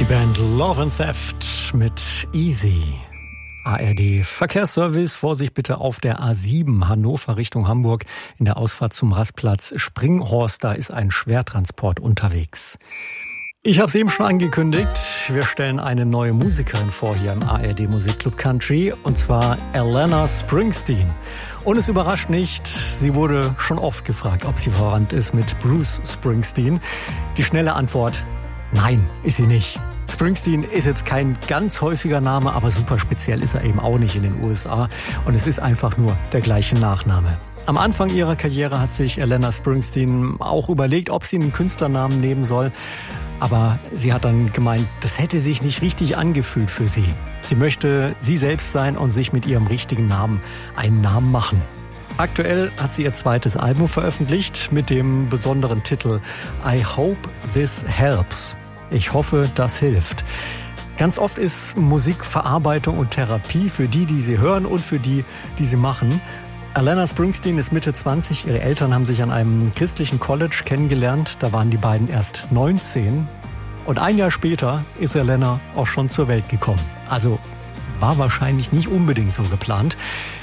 Die Band Love and Theft mit Easy. ARD Verkehrsservice, Vorsicht bitte auf der A7 Hannover Richtung Hamburg in der Ausfahrt zum Rastplatz Springhorst, da ist ein Schwertransport unterwegs. Ich habe es eben schon angekündigt, wir stellen eine neue Musikerin vor hier im ARD Musikclub Country, und zwar Elena Springsteen. Und es überrascht nicht, sie wurde schon oft gefragt, ob sie verwandt ist mit Bruce Springsteen. Die schnelle Antwort: Nein, ist sie nicht. Springsteen ist jetzt kein ganz häufiger Name, aber super speziell ist er eben auch nicht in den USA. Und es ist einfach nur der gleiche Nachname. Am Anfang ihrer Karriere hat sich Elena Springsteen auch überlegt, ob sie einen Künstlernamen nehmen soll. Aber sie hat dann gemeint, das hätte sich nicht richtig angefühlt für sie. Sie möchte sie selbst sein und sich mit ihrem richtigen Namen einen Namen machen. Aktuell hat sie ihr zweites Album veröffentlicht mit dem besonderen Titel I Hope This Helps. Ich hoffe, das hilft. Ganz oft ist Musik Verarbeitung und Therapie für die sie hören und für die sie machen. Elena Springsteen ist Mitte 20. Ihre Eltern haben sich an einem christlichen College kennengelernt. Da waren die beiden erst 19. Und ein Jahr später ist Elena auch schon zur Welt gekommen. Also war wahrscheinlich nicht unbedingt so geplant.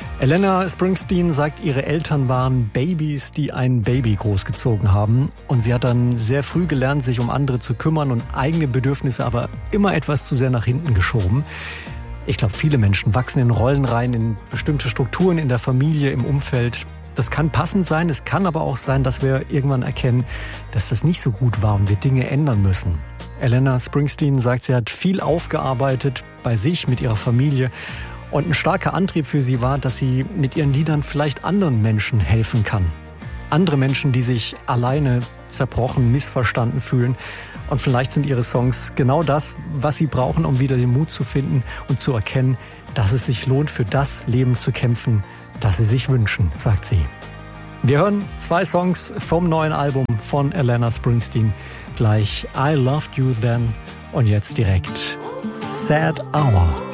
Elena Springsteen sagt, ihre Eltern waren Babys, die ein Baby großgezogen haben. Und sie hat dann sehr früh gelernt, sich um andere zu kümmern und eigene Bedürfnisse aber immer etwas zu sehr nach hinten geschoben. Ich glaube, viele Menschen wachsen in Rollen rein, in bestimmte Strukturen in der Familie, im Umfeld. Das kann passend sein, es kann aber auch sein, dass wir irgendwann erkennen, dass das nicht so gut war und wir Dinge ändern müssen. Elena Springsteen sagt, sie hat viel aufgearbeitet bei sich, mit ihrer Familie. Und ein starker Antrieb für sie war, dass sie mit ihren Liedern vielleicht anderen Menschen helfen kann. Andere Menschen, die sich alleine, zerbrochen, missverstanden fühlen. Und vielleicht sind ihre Songs genau das, was sie brauchen, um wieder den Mut zu finden und zu erkennen, dass es sich lohnt, für das Leben zu kämpfen, das sie sich wünschen, sagt sie. Wir hören 2 Songs vom neuen Album von Elena Springsteen. Gleich I Loved You Then und jetzt direkt Sad Hour.